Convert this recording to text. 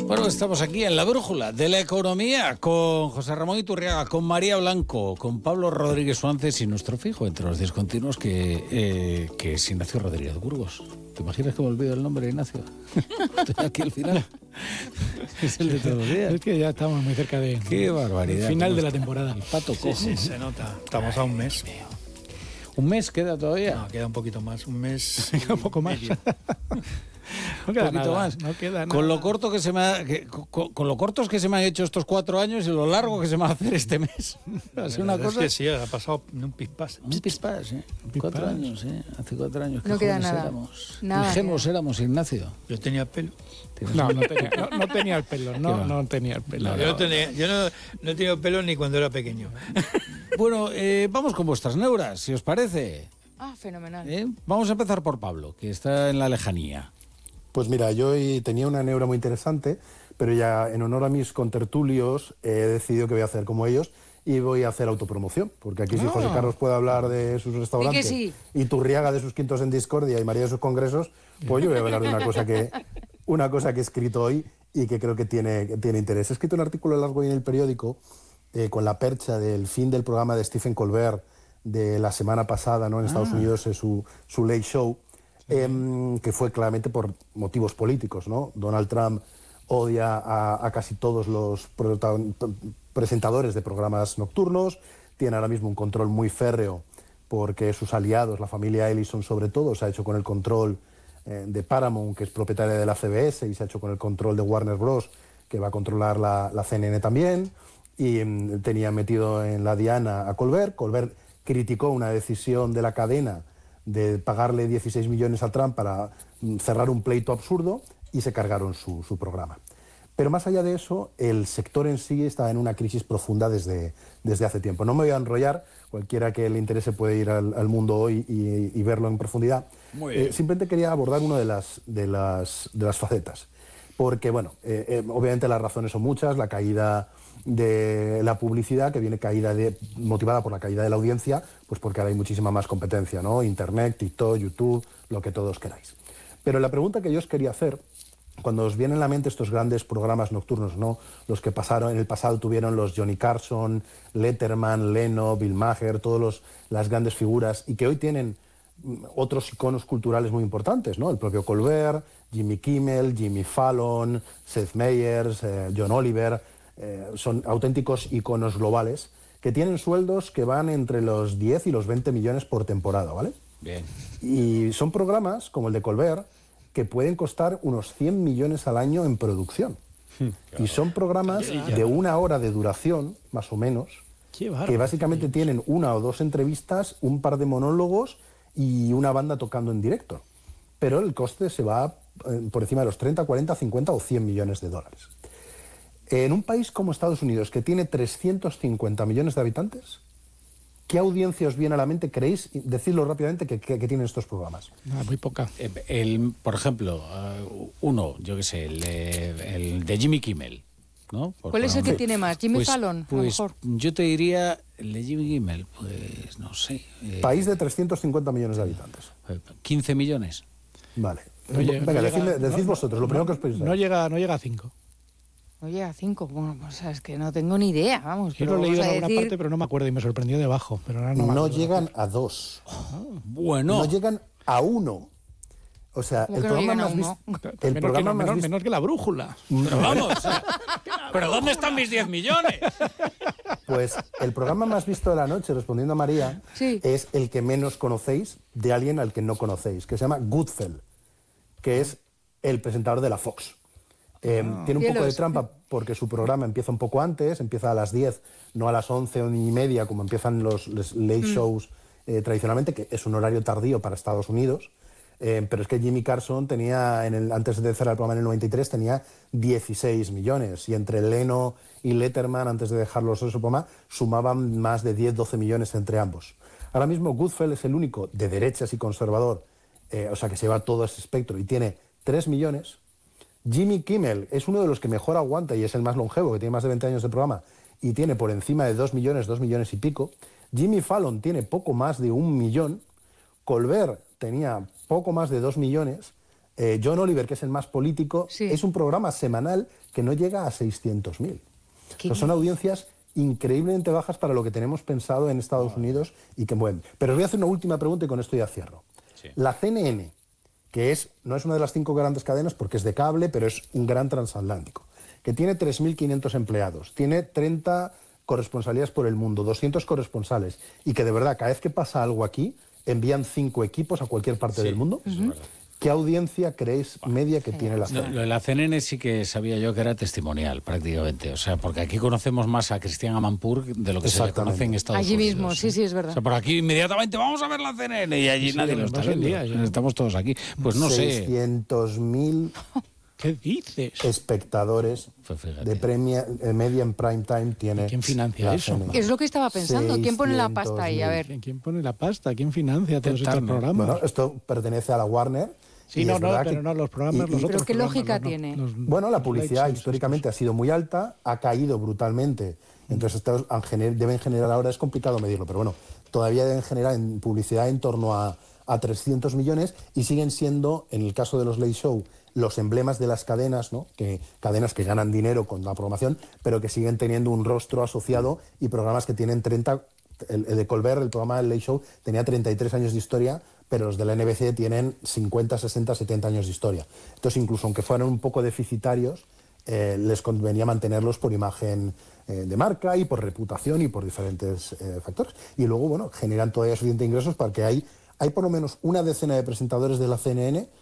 Bueno, estamos aquí en La Brújula de la Economía con José Ramón Iturriaga, con María Blanco, con Pablo Rodríguez Suárez y nuestro fijo entre los discontinuos que es Ignacio Rodríguez Burgos. ¿Te imaginas que me olvido el nombre, Ignacio? Estoy aquí al final. Es el de todos los días. Es que ya estamos muy cerca de... ¡Qué barbaridad! Final de la temporada. El pato cojo. Sí, se nota. Estamos a un mes. ¿Un mes queda todavía? No, queda un poquito más. Un mes. Un poco más. No queda poquito nada, más. No queda nada. Con lo corto que se me ha, con lo cortos que se me han hecho estos 4 años y lo largo que se me va a hacer este mes. Ha sido una cosa. Es que sí, ha pasado un pispás. Un pispás, ¿eh? 4 años, ¿eh? Hace 4 años que no queda nada. Éramos. Nada. Ingenuos éramos, Ignacio. Yo tenía pelo. No tenía el pelo. No tenía el pelo. No, yo no he tenido pelo ni cuando era pequeño. Bueno, vamos con vuestras neuras, si os parece. Ah, fenomenal. Vamos a empezar por Pablo, que está en la lejanía. Pues mira, yo hoy tenía una neura muy interesante, pero ya en honor a mis contertulios he decidido que voy a hacer como ellos y voy a hacer autopromoción, porque aquí si José Carlos puede hablar de sus restaurantes sí. y Turriaga de sus quintos en discordia y María de sus congresos, pues yo voy a hablar de una cosa que he escrito hoy y que creo que tiene interés. He escrito un artículo largo en el periódico con la percha del fin del programa de Stephen Colbert de la semana pasada, ¿no? En Estados Unidos, su Late Show, que fue claramente por motivos políticos, ¿no? Donald Trump odia a casi todos los presentadores de programas nocturnos, tiene ahora mismo un control muy férreo porque sus aliados, la familia Ellison sobre todo, se ha hecho con el control de Paramount, que es propietaria de la CBS, y se ha hecho con el control de Warner Bros., que va a controlar la CNN también, y tenía metido en la diana a Colbert. Colbert criticó una decisión de la cadena de pagarle 16 millones a Trump para cerrar un pleito absurdo y se cargaron su programa. Pero más allá de eso, el sector en sí está en una crisis profunda desde hace tiempo. No me voy a enrollar, cualquiera que le interese puede ir al Mundo Hoy y verlo en profundidad. Simplemente quería abordar una de las facetas. Porque, bueno, obviamente las razones son muchas, la caída de la publicidad, que viene motivada por la caída de la audiencia, pues porque ahora hay muchísima más competencia, ¿no? Internet, TikTok, YouTube, lo que todos queráis. Pero la pregunta que yo os quería hacer, cuando os vienen a la mente estos grandes programas nocturnos, ¿no? Los que en el pasado tuvieron los Johnny Carson, Letterman, Leno, Bill Maher, todas las grandes figuras, y que hoy tienen otros iconos culturales muy importantes, ¿no? El propio Colbert, Jimmy Kimmel, Jimmy Fallon, Seth Meyers, John Oliver. Son auténticos iconos globales que tienen sueldos que van entre los 10 y los 20 millones por temporada, ¿vale? Bien. Y son programas, como el de Colbert, que pueden costar unos 100 millones al año en producción. Claro. Y son programas de 1 hora de duración, más o menos, que básicamente tienen 1 o 2 entrevistas, un par de monólogos y una banda tocando en directo. Pero el coste se va por encima de los 30, 40, 50 o 100 millones de dólares. En un país como Estados Unidos, que tiene 350 millones de habitantes, ¿qué audiencia os viene a la mente? ¿Queréis decirlo rápidamente que tienen estos programas? Muy poca. Por ejemplo, yo qué sé, el de Jimmy Kimmel, ¿no? ¿Cuál es el que tiene más? ¿Jimmy Fallon? Pues a lo mejor. Yo te diría el de Jimmy Kimmel, pues no sé. País de 350 millones de habitantes. 15 millones. Vale. Venga, decid vosotros, lo primero que os pensáis. No llega a 5. No llega a 5. Bueno, pues es que no tengo ni idea, vamos. Yo lo he leído en alguna parte, pero no me acuerdo y me sorprendió de abajo. Pero ahora no llegan a 2. Bueno. No llegan a 1. O sea, el programa más visto... Menor que La Brújula. Pero vamos. ¿Pero dónde están mis 10 millones? Pues el programa más visto de la noche, respondiendo a María, es el que menos conocéis de alguien al que no conocéis, que se llama Goodfellow, que es el presentador de la Fox. Tiene un poco de trampa porque su programa empieza un poco antes, empieza a las 10, no a las 11 o ni media, como empiezan los late shows tradicionalmente, que es un horario tardío para Estados Unidos. Pero es que Jimmy Carson tenía, antes de cerrar el programa en el 93, tenía 16 millones. Y entre Leno y Letterman, antes de dejarlos en su programa, sumaban más de 10-12 millones entre ambos. Ahora mismo Goodfellow es el único de derechas y conservador, o sea que se lleva todo ese espectro, y tiene 3 millones. Jimmy Kimmel es uno de los que mejor aguanta y es el más longevo, que tiene más de 20 años de programa, y tiene por encima de 2 millones y pico. Jimmy Fallon tiene poco más de 1 millón. Colbert tenía poco más de 2 millones. John Oliver, que es el más político, Sí. es un programa semanal que no llega a 600.000. Son audiencias increíblemente bajas para lo que tenemos pensado en Estados Unidos y que bueno. Pero os voy a hacer una última pregunta y con esto ya cierro. Sí. La CNN, que no es una de las 5 grandes cadenas porque es de cable, pero es un gran transatlántico, que tiene 3.500 empleados, tiene 30 corresponsalías por el mundo, 200 corresponsales, y que de verdad cada vez que pasa algo aquí envían 5 equipos a cualquier parte del mundo. ¿Qué audiencia creéis media que tiene la No, CNN? lo de la CNN sí que sabía yo que era testimonial, prácticamente. O sea, porque aquí conocemos más a Cristian Amanpour de lo que se le Exactamente. conoce en Estados Allí Unidos. mismo, sí, es verdad. O sea, por aquí inmediatamente vamos a ver la CNN y allí Sí, nadie lo lo está vemos en viendo. día, ya. Estamos todos aquí. Pues no sé. 600.000 ¿Qué dices? espectadores Pues fíjate. de media en prime time tiene. ¿Y quién financia la eso? CNN. Es lo que estaba pensando. ¿Quién pone la pasta ahí? A 600.000. ver. ¿Quién pone la pasta? ¿Quién financia todos estos Turner. programas? Bueno, esto pertenece a la Warner. sí, y no, es verdad que- pero no, los programas, y- los y- otros Pero ¿qué programas, lógica los no- tiene? Bueno, la publicidad late shows históricamente ha sido muy alta, ha caído brutalmente. Entonces estos deben generar ahora, es complicado medirlo, pero bueno, todavía deben generar en publicidad en torno a 300 millones y siguen siendo, en el caso de los Late Show, los emblemas de las cadenas, ¿no? Cadenas que ganan dinero con la programación, pero que siguen teniendo un rostro asociado y programas que tienen 30... El de Colbert, el programa del Late Show, tenía 33 años de historia, pero los de la NBC tienen 50, 60, 70 años de historia. Entonces, incluso aunque fueran un poco deficitarios, les convenía mantenerlos por imagen de marca y por reputación y por diferentes factores. Y luego, bueno, generan todavía suficientes ingresos para que hay por lo menos una decena de presentadores de la CNN